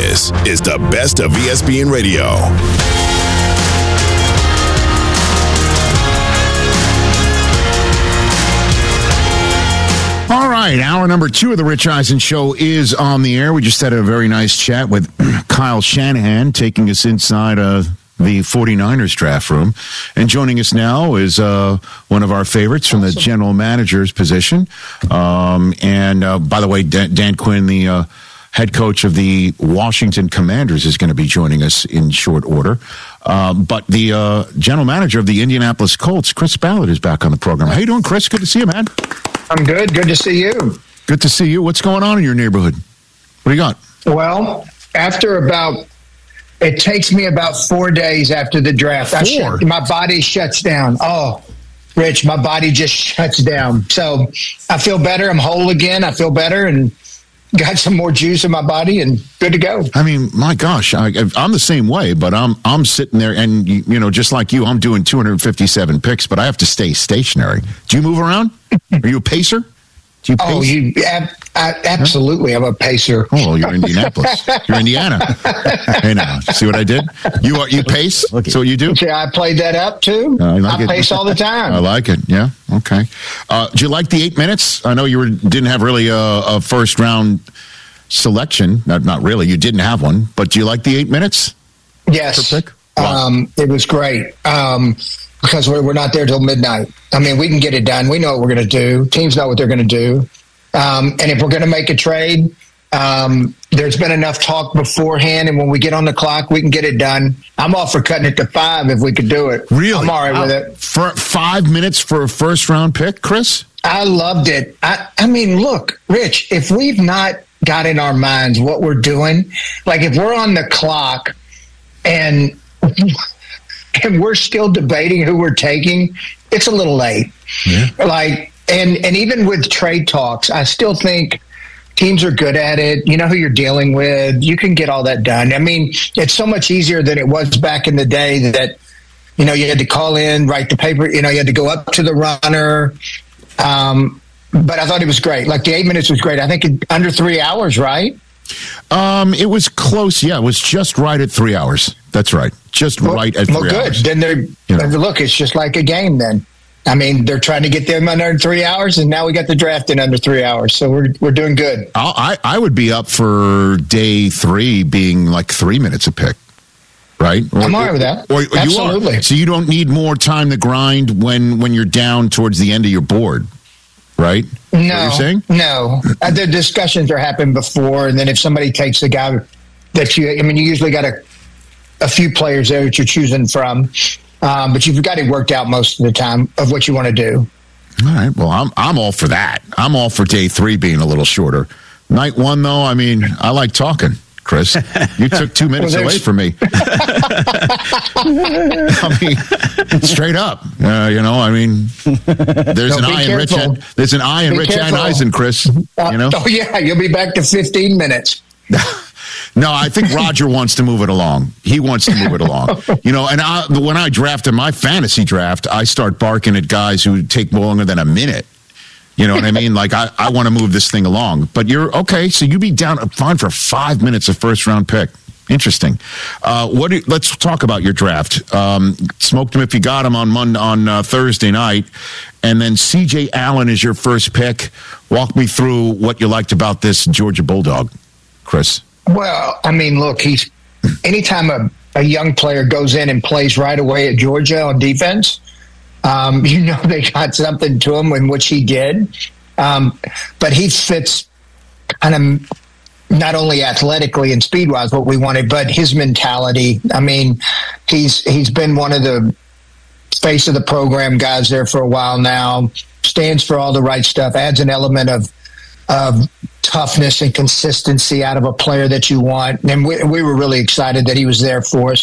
This is the best of ESPN Radio. All right, hour number 2 of the Rich Eisen Show is on the air. We just had a very nice chat with Kyle Shanahan taking us inside the 49ers draft room. And joining us now is one of our favorites from the general manager's position. And by the way, Dan Quinn, the head coach of the Washington Commanders, is going to be joining us in short order. But the general manager of the Indianapolis Colts, Chris Ballard, is back on the program. How you doing, Chris? Good to see you, man. I'm good. Good to see you. Good to see you. What's going on in your neighborhood? What do you got? Well, it takes me about 4 days after the draft. My body shuts down. Oh, Rich, my body just shuts down. So I feel better. I'm whole again. I feel better and got some more juice in my body and good to go. I mean, my gosh, I'm the same way, but I'm sitting there and, just like you, I'm doing 257 picks, but I have to stay stationary. Do you move around? Are you a pacer? Do you pace? Absolutely. I'm a pacer. Oh, well, you're Indianapolis. You're Indiana. Hey, now, see what I did? You pace? So you do? Yeah, I played that up, too. I pace all the time. I like it, yeah. Okay. Do you like the 8 minutes? I know you didn't have really a first-round selection. Not really. You didn't have one. But do you like the 8 minutes? Yes. Per pick? It was great. Because we're not there till midnight. I mean, we can get it done. We know what we're going to do. Teams know what they're going to do. And if we're going to make a trade, there's been enough talk beforehand, and when we get on the clock, we can get it done. I'm all for cutting it to 5 if we could do it. Really? I'm all right with it. For 5 minutes for a first-round pick, Chris? I loved it. I mean, look, Rich, if we've not got in our minds what we're doing, like if we're on the clock and we're still debating who we're taking, it's a little late. Yeah. And even with trade talks, I still think teams are good at it. You know who you're dealing with. You can get all that done. I mean, it's so much easier than it was back in the day that, you had to call in, write the paper, you had to go up to the runner. But I thought it was great. Like the 8 minutes was great. I think under 3 hours, right? It was close. Yeah, it was just right at 3 hours. That's right. Just right at 3 hours. Well, good. Then look, it's just like a game then. I mean, they're trying to get them under 3 hours, and now we got the draft in under 3 hours. So we're doing good. I would be up for day 3 being like 3 minutes a pick, right? I'm all right with that. Or absolutely. You are. So you don't need more time to grind when you're down towards the end of your board, right? No. What you're saying? No. The discussions are happening before, and then if somebody takes a guy that you usually got a few players there that you're choosing from. But you've got it worked out most of the time of what you want to do. All right. Well, I'm all for that. I'm all for day 3 being a little shorter. Night 1, though, I mean, I like talking, Chris. You took 2 minutes away from me. I mean, straight up. I mean, there's an eye in Rich. There's an eye in Rich and Eisen, Chris. Oh yeah, you'll be back to 15 minutes. No, I think Roger wants to move it along. He wants to move it along. And when I drafted my fantasy draft, I start barking at guys who take longer than a minute. You know what I mean? Like, I want to move this thing along. But you're okay, so you be down fine for 5 minutes a first-round pick. Interesting. Let's talk about your draft. Smoked him if you got him on Thursday night. And then C.J. Allen is your first pick. Walk me through what you liked about this Georgia Bulldog, Chris. Well, I mean, look, anytime a young player goes in and plays right away at Georgia on defense, they got something to him in which he did. But he fits kind of not only athletically and speed-wise what we wanted, but his mentality. I mean, he's been one of the face of the program guys there for a while now, stands for all the right stuff, adds an element of toughness and consistency out of a player that you want. And we were really excited that he was there for us.